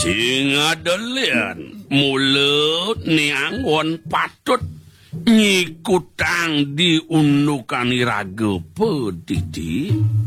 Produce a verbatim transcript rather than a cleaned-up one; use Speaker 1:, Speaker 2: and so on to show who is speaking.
Speaker 1: Singa delian mulut niangon patut nyikutang di unukan iraga pedidi.